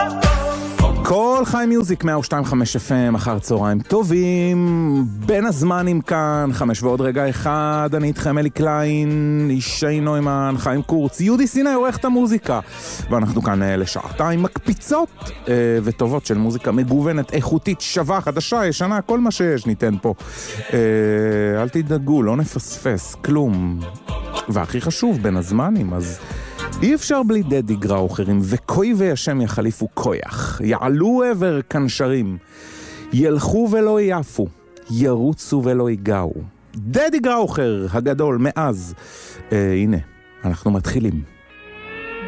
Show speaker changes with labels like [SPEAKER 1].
[SPEAKER 1] כל חי מיוזיק 102.5 FM אחר צהריים טובים, בין הזמנים כאן 5 ועוד רגע אחד. אני איתכם אלי קליין, ישי נוימן, חיים קורץ, יהודי סיני עורך את המוזיקה, ואנחנו כאן לשעתיים מקפיצות וטובות של מוזיקה מגוונת, איכותית, שווה, חדשה, ישנה, כל מה שיש ניתן פה. אל תדאגו, לא נפספס כלום, והכי חשוב בין הזמנים, אז אי אפשר בלי דדי גראוכרים, וכוי וישם יחליפו כויח, יעלו עבר כנשרים, ילכו ולא יפו, ירוצו ולא ייגעו. דדי גראוכר הגדול מאז. הנה, אנחנו מתחילים.